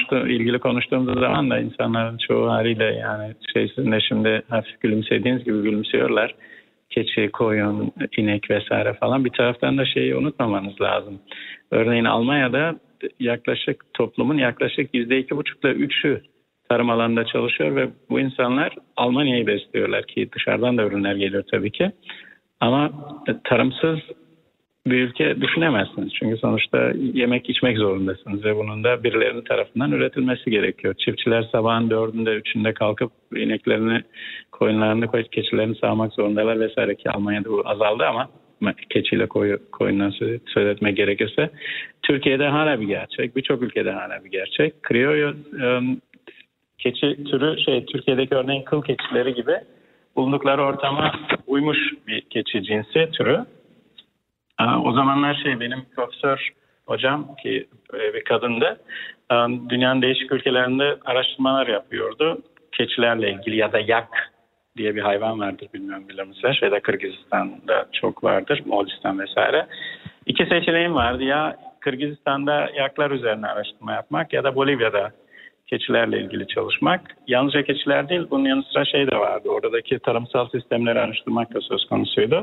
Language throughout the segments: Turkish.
ilgili konuştuğumuz zaman da insanların çoğu haliyle yani sizin de şimdi hafif gülümsediğiniz gibi gülümsüyorlar. Keçi, koyun, inek vesaire falan. Bir taraftan da şeyi unutmamanız lazım. Örneğin Almanya'da toplumun yaklaşık %2,5 ile 3'ü tarım alanında çalışıyor ve bu insanlar Almanya'yı besliyorlar ki dışarıdan da ürünler geliyor tabii ki. Ama tarımsız bir ülke düşünemezsiniz. Çünkü sonuçta yemek içmek zorundasınız ve bunun da birilerinin tarafından üretilmesi gerekiyor. Çiftçiler sabahın 4'ünde 3'ünde kalkıp ineklerini, koyunlarını, keçilerini sağmak zorundalar vesaire ki Almanya'da bu azaldı ama keçiyle koyundan söz etmek gerekirse Türkiye'de hala bir gerçek. Birçok ülkede hala bir gerçek. Criollo keçi türü Türkiye'deki örneğin kıl keçileri gibi bulundukları ortama uymuş bir keçi cinsi türü. O zamanlar benim profesör hocam ki bir kadındı. Dünyanın değişik ülkelerinde araştırmalar yapıyordu. Keçilerle ilgili ya da yak diye bir hayvan vardır bilmiyorum bilir misiniz? Kırgızistan'da çok vardır. Moğolistan vesaire. 2 seçeneğim vardı. Ya Kırgızistan'da yaklar üzerine araştırma yapmak ya da Bolivya'da keçilerle ilgili çalışmak. Yalnızca keçiler değil bunun yanı sıra de vardı. Oradaki tarımsal sistemleri araştırmak da söz konusuydu.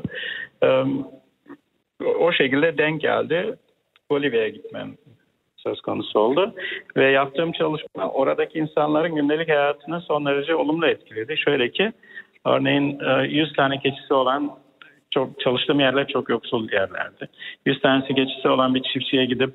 O şekilde denk geldi. Bolivya'ya gitmem söz konusu oldu. Ve yaptığım çalışma oradaki insanların gündelik hayatını son derece olumlu etkiledi. Şöyle ki örneğin 100 tane keçisi olan çalıştığım yerler çok yoksul yerlerdi. 100 tanesi keçisi olan bir çiftçiye gidip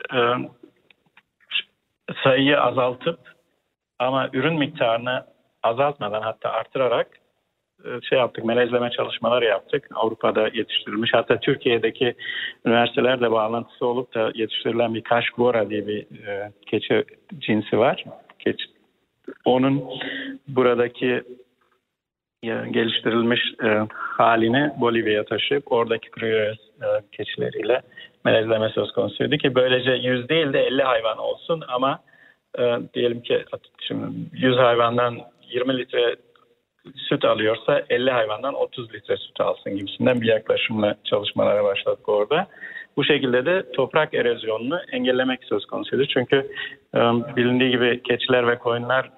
sayıyı azaltıp ama ürün miktarını azaltmadan hatta artırarak yaptık, melezleme çalışmaları yaptık. Avrupa'da yetiştirilmiş, hatta Türkiye'deki üniversitelerle bağlantısı olup da yetiştirilen bir Kaşgora diye bir keçi cinsi var. Onun buradaki geliştirilmiş halini Bolivya'ya taşıyıp oradaki Criollo keçileriyle melezleme söz konusuydu ki böylece 100 değil de 50 hayvan olsun ama diyelim ki şimdi 100 hayvandan 20 litre süt alıyorsa 50 hayvandan 30 litre süt alsın gibisinden bir yaklaşımla çalışmalara başladık orada. Bu şekilde de toprak erozyonunu engellemek söz konusuydu. Çünkü bilindiği gibi keçiler ve koyunlar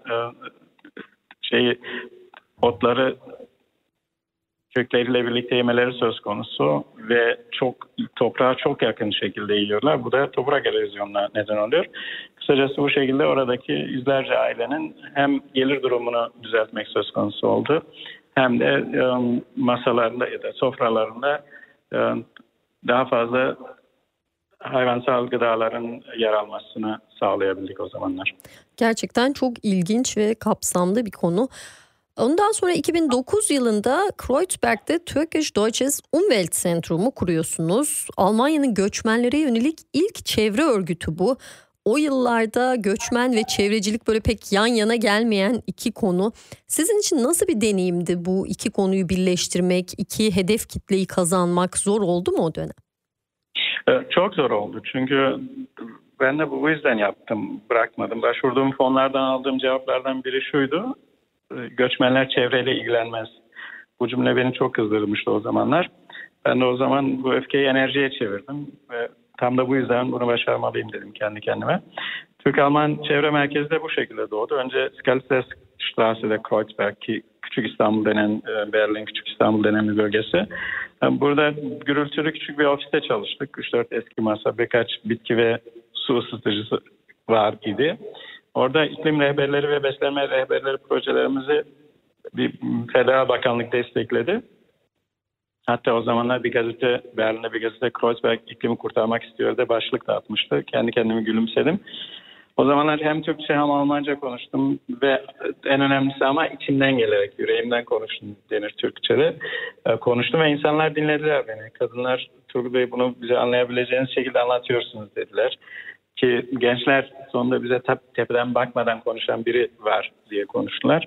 otları kökleriyle birlikte yemeleri söz konusu ve toprağa çok yakın şekilde yiyorlar. Bu da toprak erozyonuna neden oluyor. Kısacası bu şekilde oradaki yüzlerce ailenin hem gelir durumunu düzeltmek söz konusu oldu hem de masalarında ya da sofralarında daha fazla hayvansal gıdaların yer almasını sağlayabildik o zamanlar. Gerçekten çok ilginç ve kapsamlı bir konu. Ondan sonra 2009 yılında Kreuzberg'de Turkish Deutsches Umweltzentrumu kuruyorsunuz. Almanya'nın göçmenlere yönelik ilk çevre örgütü bu. O yıllarda göçmen ve çevrecilik böyle pek yan yana gelmeyen iki konu. Sizin için nasıl bir deneyimdi bu iki konuyu birleştirmek, iki hedef kitleyi kazanmak? Zor oldu mu o dönem? Çok zor oldu çünkü ben de bu yüzden yaptım, bırakmadım. Başvurduğum fonlardan aldığım cevaplardan biri şuydu: göçmenler çevreyle ilgilenmez. Bu cümle beni çok kızdırmıştı o zamanlar. Ben de o zaman bu öfkeyi enerjiye çevirdim ve tam da bu yüzden bunu başarmalıyım dedim kendi kendime. Türk-Alman Çevre Merkezi de bu şekilde doğdu. Önce Skalitesstrasse'de Kreuzberg ki Küçük İstanbul denen, Berlin Küçük İstanbul denen bir bölgesi. Burada gürültülü küçük bir ofiste çalıştık. 3-4 eski masa, birkaç bitki ve su ısıtıcısı var idi. Orada iklim rehberleri ve beslenme rehberleri projelerimizi bir federal bakanlık destekledi. Hatta o zamanlar Berlin'de bir gazete Kreuzberg iklimi kurtarmak istiyor da başlık da atmıştı. Kendi kendime gülümsedim. O zamanlar hem Türkçe hem Almanca konuştum ve en önemlisi ama içimden gelerek, yüreğimden konuştum denir Türkçe'de. Konuştum ve insanlar dinlediler beni. Kadınlar, Turgut Bey bunu bize anlayabileceğiniz şekilde anlatıyorsunuz dediler. Ki gençler sonunda bize tepeden bakmadan konuşan biri var diye konuştular.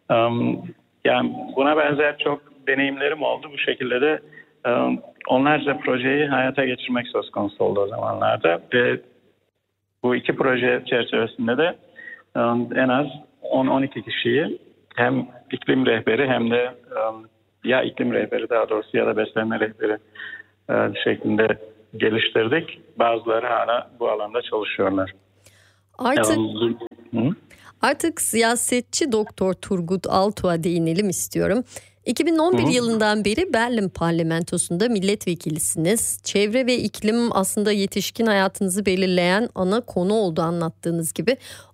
Yani buna benzer çok deneyimlerim oldu. Bu şekilde de onlarca projeyi hayata geçirmek söz konusu oldu o zamanlarda. Ve bu iki proje çerçevesinde de en az 10-12 kişiyi hem iklim rehberi hem de ya iklim rehberi daha doğrusu ya da beslenme rehberi şeklinde geliştirdik. Bazıları hala bu alanda çalışıyorlar. Artık Hı. Artık siyasetçi Doktor Turgut Altuğ'a değinelim istiyorum. 2011 yılından beri Berlin Parlamentosu'nda milletvekilisiniz. Çevre ve iklim aslında yetişkin hayatınızı belirleyen ana konu oldu anlattığınız gibi.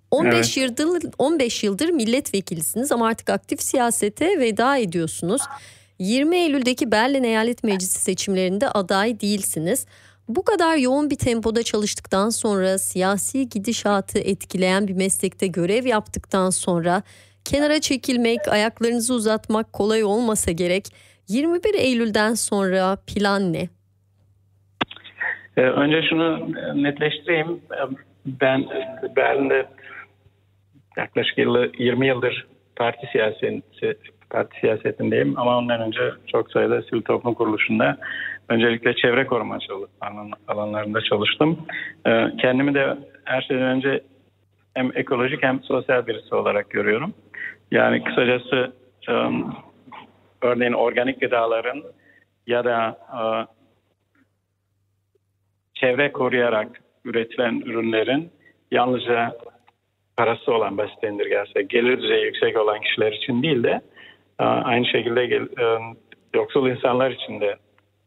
15 yıldır milletvekilisiniz ama artık aktif siyasete veda ediyorsunuz. 20 Eylül'deki Berlin Eyalet Meclisi seçimlerinde aday değilsiniz. Bu kadar yoğun bir tempoda çalıştıktan sonra, siyasi gidişatı etkileyen bir meslekte görev yaptıktan sonra kenara çekilmek, ayaklarınızı uzatmak kolay olmasa gerek. 21 Eylül'den sonra plan ne? Önce şunu netleştireyim. Ben Berlin'de yaklaşık 20 yıldır parti siyasetindeyim ama ondan önce çok sayıda sivil toplum kuruluşunda öncelikle çevre koruma alanlarında çalıştım. Kendimi de her şeyden önce hem ekolojik hem sosyal birisi olarak görüyorum. Yani kısacası örneğin organik gıdaların ya da çevre koruyarak üretilen ürünlerin yalnızca parası olan, basit indirgersek, gelir düzeyi yüksek olan kişiler için değil de aynı şekilde yoksul insanlar için de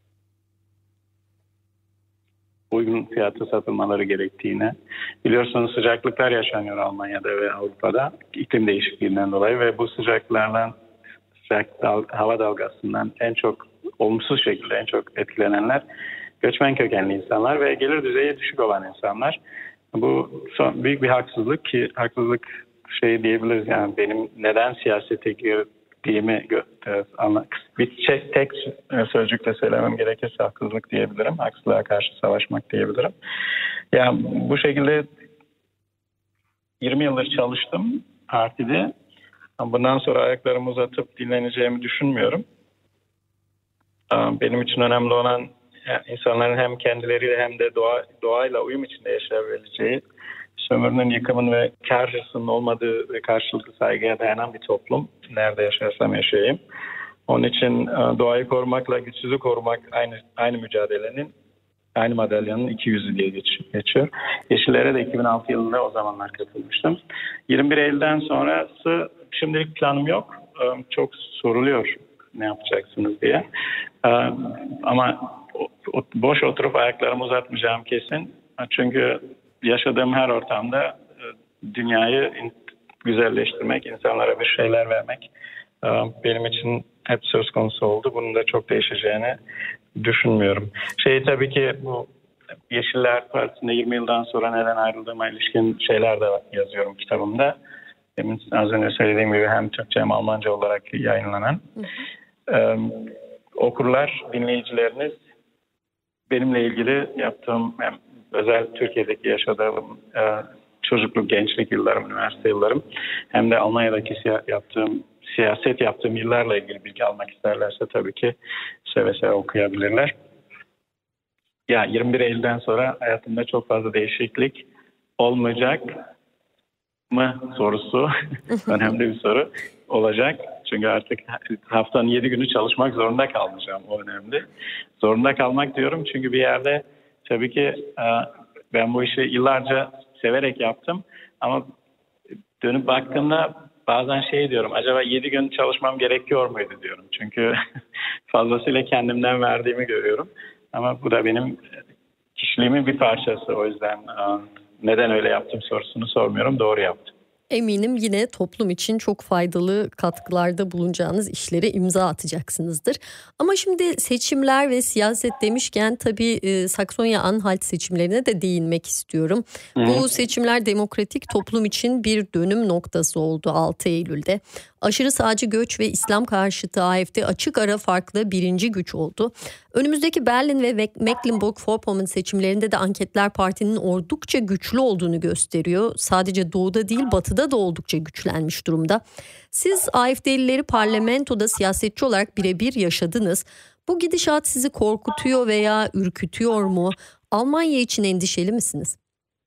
uygun fiyatı satılmaları gerektiğini, biliyorsunuz sıcaklıklar yaşanıyor Almanya'da ve Avrupa'da iklim değişikliğinden dolayı ve bu sıcak hava dalgasından en çok olumsuz şekilde en çok etkilenenler göçmen kökenli insanlar ve gelir düzeyi düşük olan insanlar. Bu büyük bir haksızlık ki haksızlık diyebiliriz, yani benim neden siyasete girdiğimi tek sözcükle söylemem gerekirse haksızlık diyebilirim. Haksızlığa karşı savaşmak diyebilirim. Yani bu şekilde 20 yıldır çalıştım partide. Bundan sonra ayaklarımı uzatıp dinleneceğimi düşünmüyorum. Benim için önemli olan insanların hem kendileriyle hem de doğayla uyum içinde yaşayabileceği, sömürünün, yıkımın ve kar hırsının olmadığı ve karşılıklı saygıya dayanan bir toplum. Nerede yaşarsam yaşayayım. Onun için doğayı korumakla güçsüzü korumak aynı mücadelenin, aynı madalyanın iki yüzü diye geçiyor. Yeşillere de 2006 yılında o zamanlar katılmıştım. 21 Eylül'den sonrası şimdilik planım yok. Çok soruluyor ne yapacaksınız diye. Ama boş oturup ayaklarımı uzatmayacağım kesin. Çünkü yaşadığım her ortamda dünyayı güzelleştirmek, insanlara bir şeyler vermek benim için hep söz konusu oldu. Bunun da çok değişeceğini düşünmüyorum. Tabii ki bu Yeşiller Partisi'nde 20 yıldan sonra neden ayrıldığıma ilişkin şeyler de yazıyorum kitabımda. Demin az önce söylediğim gibi hem Türkçe hem Almanca olarak yayınlanan. Okurlar, dinleyicileriniz benimle ilgili yaptığım hem özel Türkiye'deki yaşadığım çocukluk, gençlik yıllarım, üniversite yıllarım hem de Almanya'daki siyaset yaptığım yıllarla ilgili bilgi almak isterlerse tabii ki seve seve okuyabilirler. 21 Eylül'den sonra hayatımda çok fazla değişiklik olmayacak mı sorusu önemli bir soru olacak. Çünkü artık haftanın 7 günü çalışmak zorunda kalmayacağım. O önemli. Zorunda kalmak diyorum çünkü bir yerde tabii ki ben bu işi yıllarca severek yaptım. Ama dönüp baktığımda bazen diyorum, acaba 7 gün çalışmam gerekiyor muydu diyorum. Çünkü fazlasıyla kendimden verdiğimi görüyorum. Ama bu da benim kişiliğimin bir parçası. O yüzden neden öyle yaptım sorusunu sormuyorum. Doğru yaptım. Eminim yine toplum için çok faydalı katkılarda bulunacağınız işlere imza atacaksınızdır. Ama şimdi seçimler ve siyaset demişken tabii Saksonya-Anhalt seçimlerine de değinmek istiyorum. Bu seçimler demokratik toplum için bir dönüm noktası oldu 6 Eylül'de. Aşırı sağcı göç ve İslam karşıtı AfD açık ara farklı birinci güç oldu. Önümüzdeki Berlin ve Mecklenburg-Vorpommern seçimlerinde de anketler partinin oldukça güçlü olduğunu gösteriyor. Sadece doğuda değil batıda da oldukça güçlenmiş durumda. Siz AfD'lileri parlamentoda siyasetçi olarak birebir yaşadınız. Bu gidişat sizi korkutuyor veya ürkütüyor mu? Almanya için endişeli misiniz?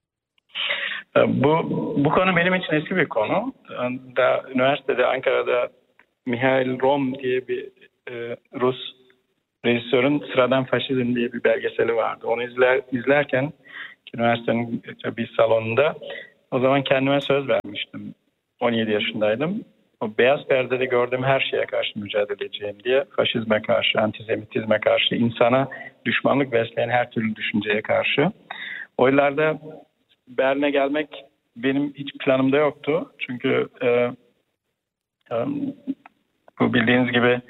Bu konu benim için eski bir konu. Üniversitede Ankara'da Mihail Rom diye bir Rus rejisörün Sıradan Faşizm diye bir belgeseli vardı. Onu izlerken üniversitenin bir salonunda O zaman kendime söz vermiştim. 17 yaşındaydım. O beyaz perdede gördüğüm her şeye karşı mücadele edeceğim diye. Faşizme karşı, antisemitizme karşı, insana düşmanlık besleyen her türlü düşünceye karşı. O yıllarda Berlin'e gelmek benim hiç planımda yoktu. Çünkü bu bildiğiniz gibi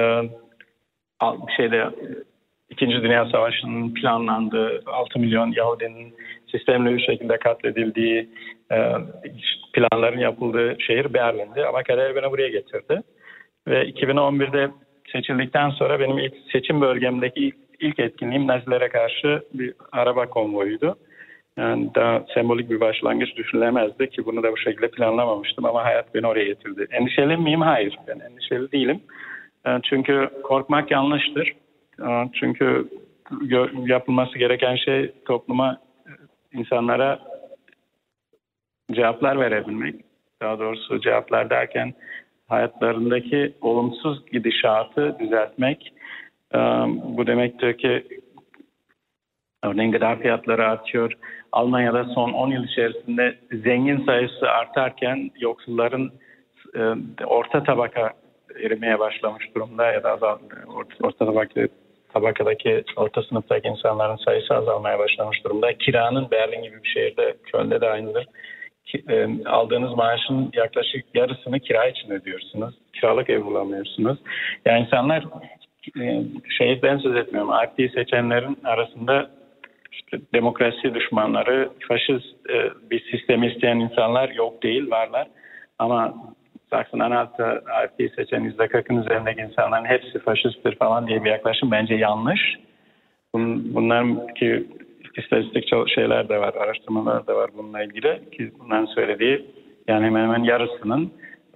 İkinci Dünya Savaşı'nın planlandığı, 6 milyon Yahudinin sistemli bir şekilde katledildiği, planların yapıldığı şehir Berlin'di. Ama kader beni buraya getirdi. Ve 2011'de seçildikten sonra benim ilk seçim bölgemdeki ilk etkinliğim Nazilere karşı bir araba konvoyuydu. Yani daha sembolik bir başlangıç düşünülemezdi ki bunu da bu şekilde planlamamıştım ama hayat beni oraya getirdi. Endişeli miyim? Hayır. Ben endişeli değilim. Çünkü korkmak yanlıştır. Çünkü yapılması gereken şey topluma, insanlara cevaplar verebilmek. Daha doğrusu cevaplar derken hayatlarındaki olumsuz gidişatı düzeltmek. Bu demektir ki örneğin gıda fiyatları artıyor. Almanya'da son 10 yıl içerisinde zengin sayısı artarken yoksulların orta tabaka erimeye başlamış durumda ya da orta tabakadaki orta sınıftaki insanların sayısı azalmaya başlamış durumda. Kiranın Berlin gibi bir şehirde, Köln'de de aynıdır. Aldığınız maaşın yaklaşık yarısını kira için ödüyorsunuz. Kiralık ev bulamıyorsunuz. Yani insanlar ben söz etmiyorum. AFD'yi seçenlerin arasında işte demokrasi düşmanları, faşist bir sistemi isteyen insanlar yok değil, varlar. Ama Sachsen-Anhalt'ta AFD'yi seçen %40'ın üzerindeki insanların hepsi faşisttir falan diye bir yaklaşım bence yanlış. Bunların ki istatistik şeyler de var, araştırmalar da var bununla ilgili ki bunların söylediği yani hemen hemen yarısının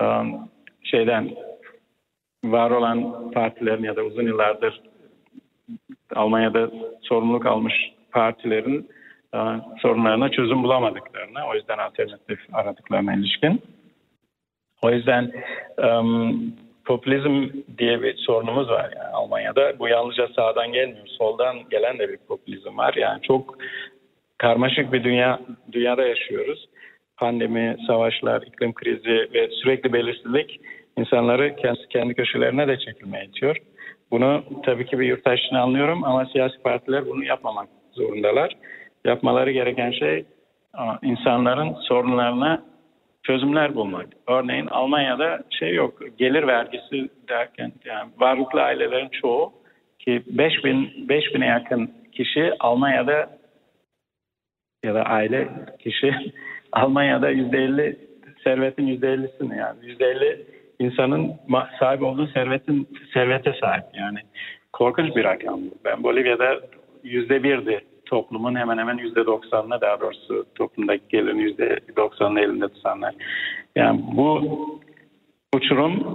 var olan partilerin ya da uzun yıllardır Almanya'da sorumluluk almış partilerin sorunlarına çözüm bulamadıklarına, o yüzden alternatif aradıklarına ilişkin. O yüzden popülizm diye bir sorunumuz var yani Almanya'da. Bu yalnızca sağdan gelmiyor, soldan gelen de bir popülizm var. Yani çok karmaşık bir dünyada yaşıyoruz. Pandemi, savaşlar, iklim krizi ve sürekli belirsizlik insanları kendi köşelerine de çekilmeye itiyor. Bunu tabii ki bir yurttaş için anlıyorum ama siyasi partiler bunu yapmamak zorundalar. Yapmaları gereken şey insanların sorunlarına çözümler bulmak. Örneğin Almanya'da yok, gelir vergisi derken yani varlıklı ailelerin çoğu ki 5000'e yakın kişi Almanya'da ya da aile kişi Almanya'da %50 servetin %50'sini yani %50 insanın sahip olduğu servete sahip. Yani korkunç bir rakam. Ben Bolivya'da %1'di toplumun hemen hemen %90'ına, daha doğrusu toplumdaki gelirin %90'ını elinde tutanlar. Yani bu uçurum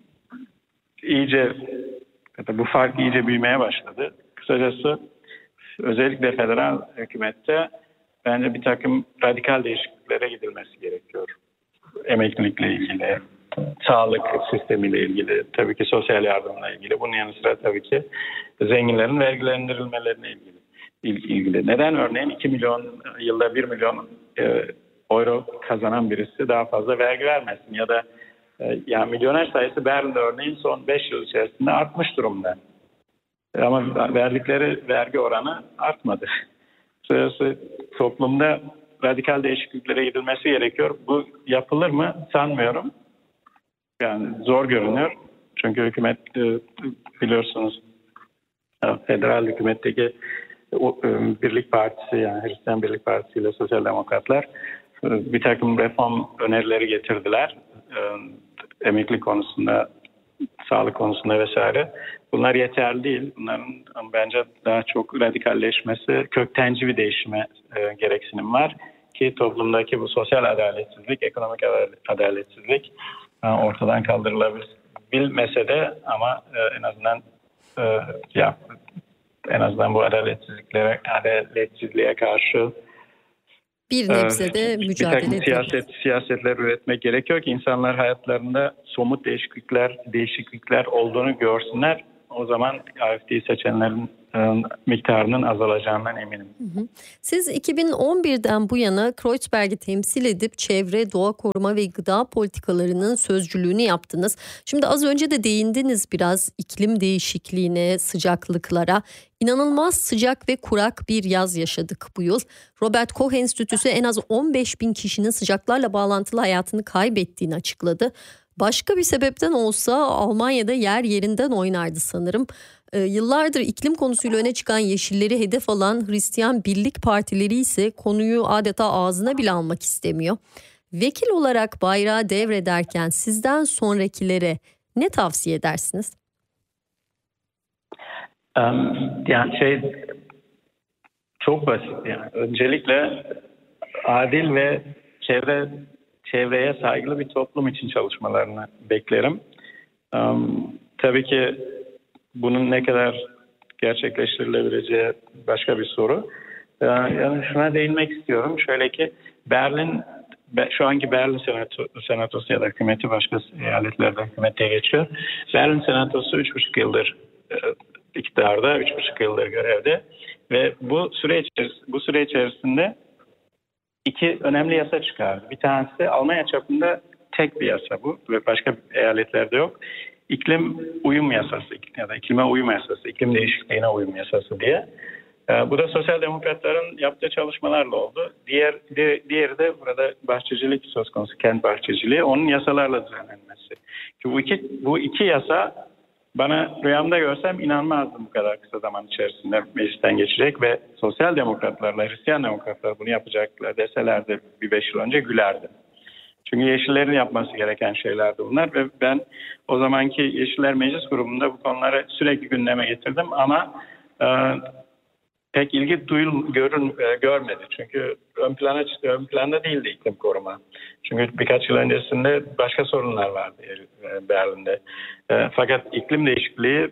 bu fark iyice büyümeye başladı. Kısacası özellikle federal hükümette bence bir takım radikal değişikliklere gidilmesi gerekiyor. Emeklilikle ilgili, sağlık sistemiyle ilgili, tabii ki sosyal yardımla ilgili. Bunun yanı sıra tabii ki zenginlerin vergilendirilmelerine ilgili. Neden örneğin 2 milyon yılda 1 milyon euro kazanan birisi daha fazla vergi vermesin ya da yani milyoner sayısı Berlin'de örneğin son 5 yıl içerisinde artmış durumda. Ama verdikleri vergi oranı artmadı. Sırası toplumda radikal değişikliklere gidilmesi gerekiyor. Bu yapılır mı? Sanmıyorum. Yani zor görünüyor. Çünkü hükümet biliyorsunuz federal hükümetteki Birlik Partisi yani Hristiyan Birlik Partisi ile Sosyal Demokratlar bir takım reform önerileri getirdiler. Emekli konusunda, sağlık konusunda vesaire. Bunlar yeterli değil. Bunların bence daha çok radikalleşmesi, köktenci bir değişime gereksinim var ki toplumdaki bu sosyal adaletsizlik, ekonomik adaletsizlik ortadan kaldırılabilmese de ama en azından bu adaletsizliğe karşı bir nebze de mücadele siyasetler üretmek gerekiyor ki insanlar hayatlarında somut değişiklikler olduğunu görsünler. o zaman AfD'yi seçenlerin miktarının azalacağından eminim. Siz 2011'den bu yana Kreuzberg'i temsil edip çevre, doğa koruma ve gıda politikalarının sözcülüğünü yaptınız. Şimdi az önce de değindiniz biraz iklim değişikliğine, sıcaklıklara. İnanılmaz sıcak ve kurak bir yaz yaşadık bu yıl. Robert Koch Enstitüsü en az 15 bin kişinin sıcaklarla bağlantılı hayatını kaybettiğini açıkladı. Başka bir sebepten olsa Almanya'da yer yerinden oynardı sanırım. Yıllardır iklim konusuyla öne çıkan Yeşilleri hedef alan Hristiyan Birlik Partileri ise konuyu adeta ağzına bile almak istemiyor. Vekil olarak bayrağı devrederken sizden sonrakilere ne tavsiye edersiniz? Yani çok basit. Yani öncelikle adil ve çevreye saygılı bir toplum için çalışmalarını beklerim. Tabii ki bunun ne kadar gerçekleştirilebileceği başka bir soru. Yani şuna değinmek istiyorum. Şöyle ki şu anki Berlin Senatosu ya da hükümeti başka eyaletlerde hükümete geçiyor. Berlin Senatosu 3,5 yıldır iktidarda, 3,5 yıldır görevde ve bu süre içerisinde 2 önemli yasa çıkardı. Bir tanesi Almanya çapında tek bir yasa bu ve başka eyaletlerde yok. İklim uyum yasası ya da iklime uyum yasası, iklim değişikliğine uyum yasası diye. Bu da sosyal demokratların yaptığı çalışmalarla oldu. Diğeri de burada bahçecilik söz konusu, kent bahçeciliği, onun yasalarla düzenlenmesi. Ki bu iki yasa bana rüyamda görsem inanmazdım bu kadar kısa zaman içerisinde meclisten geçecek ve sosyal demokratlarla Hristiyan demokratlar bunu yapacaklar deselerdi bir 5 yıl önce gülerdim. Çünkü Yeşillerin yapması gereken şeylerdi bunlar ve ben o zamanki Yeşiller Meclis Grubu'nda bu konuları sürekli gündeme getirdim ama pek ilgi görmedi. Çünkü ön planda değildi iklim koruma. Çünkü birkaç yıl öncesinde başka sorunlar vardı Berlin'de. Fakat iklim değişikliği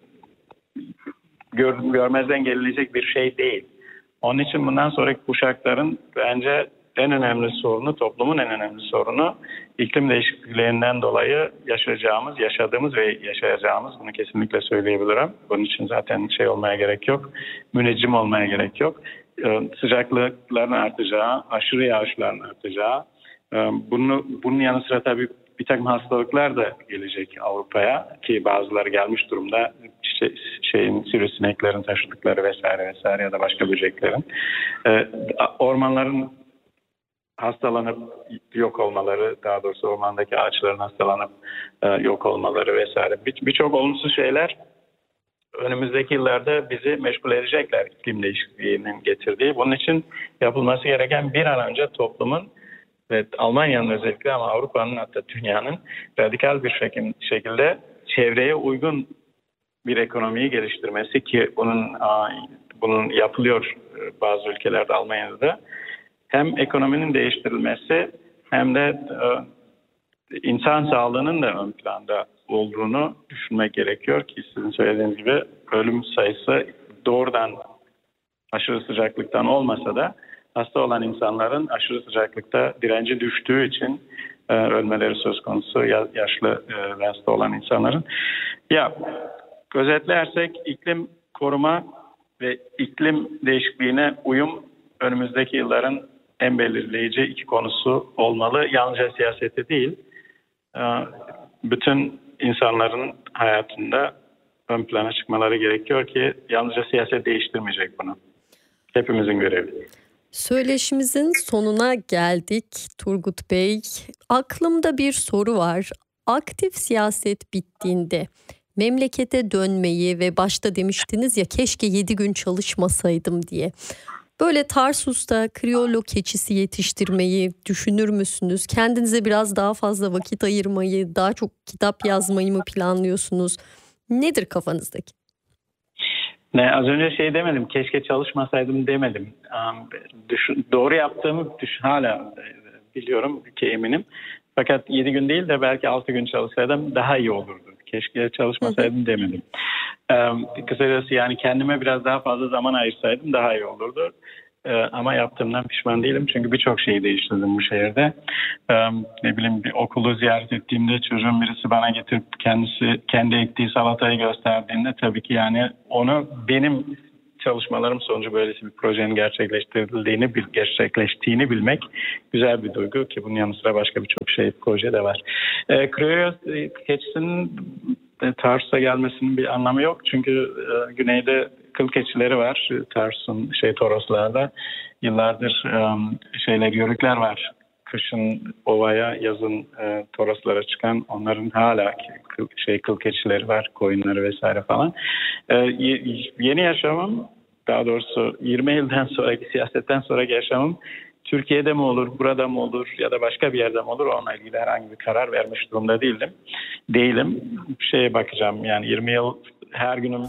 görmezden gelinecek bir şey değil. Onun için bundan sonraki kuşakların bence en önemli sorunu, toplumun en önemli sorunu iklim değişikliğinden dolayı yaşadığımız ve yaşayacağımız, bunu kesinlikle söyleyebilirim. Bunun için zaten olmaya gerek yok, müneccim olmaya gerek yok. Sıcaklıkların artacağı, aşırı yağışların artacağı, bunun yanı sıra tabii bir takım hastalıklar da gelecek Avrupa'ya ki bazıları gelmiş durumda. Sivrisineklerin taşıdıkları vesaire ya da başka böceklerin. Ormanların hastalanıp yok olmaları, daha doğrusu ormandaki ağaçların hastalanıp yok olmaları vesaire. Birçok olumsuz şeyler önümüzdeki yıllarda bizi meşgul edecekler iklim değişikliğinin getirdiği. Bunun için yapılması gereken bir an önce toplumun ve Almanya'nın özellikle ama Avrupa'nın hatta dünyanın radikal bir şekilde çevreye uygun bir ekonomiyi geliştirmesi ki bunun yapılıyor bazı ülkelerde, Almanya'da da. Hem ekonominin değiştirilmesi hem de insan sağlığının da ön planda olduğunu düşünmek gerekiyor ki sizin söylediğiniz gibi ölüm sayısı doğrudan aşırı sıcaklıktan olmasa da hasta olan insanların aşırı sıcaklıkta direnci düştüğü için ölmeleri söz konusu yaşlı ve hasta olan insanların. Özetlersek iklim koruma ve iklim değişikliğine uyum önümüzdeki yılların en belirleyici iki konusu olmalı. Yalnızca siyasette değil, bütün insanların hayatında ön plana çıkmaları gerekiyor ki yalnızca siyaset değiştirmeyecek bunu. Hepimizin görevi. Söyleşimizin sonuna geldik Turgut Bey. Aklımda bir soru var. Aktif siyaset bittiğinde memlekete dönmeyi ve başta demiştiniz ya keşke 7 gün çalışmasaydım diye. Böyle Tarsus'ta Criollo keçisi yetiştirmeyi düşünür müsünüz? Kendinize biraz daha fazla vakit ayırmayı, daha çok kitap yazmayı mı planlıyorsunuz? Nedir kafanızdaki? Az önce demedim, keşke çalışmasaydım demedim. Doğru yaptığımı hala biliyorum ki eminim. Fakat 7 gün değil de belki 6 gün çalışsaydım daha iyi olurdu. Keşke çalışmasaydım demedim. Kısacası yani kendime biraz daha fazla zaman ayırsaydım daha iyi olurdu. Ama yaptığımdan pişman değilim. Çünkü birçok şeyi değiştirdim bu şehirde. Ne bileyim, bir okulu ziyaret ettiğimde çocuğun birisi bana getirip kendi ektiği salatayı gösterdiğinde tabii ki yani onu benim çalışmalarım sonucu böylesi bir projenin gerçekleştiğini bilmek güzel bir duygu ki bunun yanı sıra başka birçok proje de var. Kroyos keçisinin Tarsus'a gelmesinin bir anlamı yok. Çünkü güneyde kıl keçileri var. Tarsus'un Toroslarda yıllardır yörükler var. Kışın ovaya, yazın Toroslara çıkan, onların hala kıl keçileri var, koyunları vesaire falan. Yeni yaşamım, daha doğrusu 20 yıldan sonraki siyasetten sonraki yaşamım Türkiye'de mi olur, burada mı olur ya da başka bir yerde mi olur, onunla ilgili herhangi bir karar vermiş durumda değilim. Bakacağım, yani 20 yıl her günüm.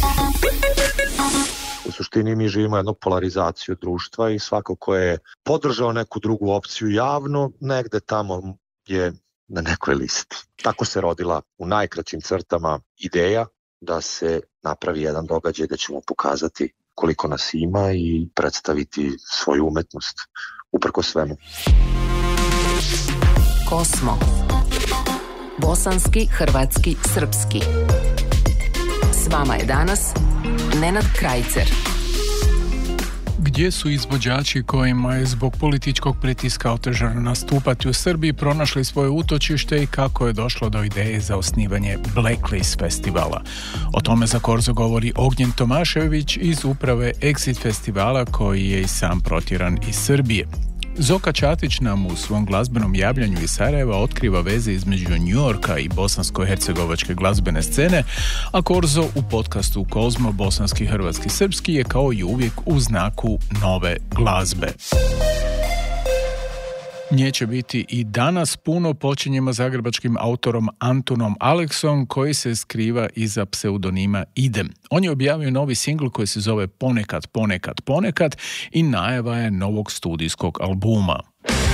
U suštini mi živimo jednu polarizaciju društva i svako ko je podržao neku drugu opciju javno, negde tamo je na nekoj listi. Tako se rodila u najkraćim crtama ideja da se napravi jedan događaj gde ćemo pokazati koliko nas ima i predstaviti svoju umetnost uprko svemu. Kosmo. Bosanski, hrvatski, srpski. S vama je danas Nenad Krajcer. Gdje su izvođači kojima je zbog političkog pritiska otežano nastupati u Srbiji pronašli svoje utočište i kako je došlo do ideje za osnivanje Blacklist festivala? O tome za Korzo govori Ognjen Tomašević iz uprave Exit festivala koji je i sam protjeran iz Srbije. Zoka Čatić nam u svom glazbenom javljanju iz Sarajeva otkriva veze između New Yorka i bosansko-hercegovačke glazbene scene, a Korzo u podcastu Kozmo bosanski, hrvatski, srpski je kao i uvijek u znaku nove glazbe. Nje će biti i danas puno. Počinjemo zagrebačkim autorom Antunom Aleksom koji se skriva iza pseudonima Idem. On je objavio novi singl koji se zove Ponekad i najava je novog studijskog albuma.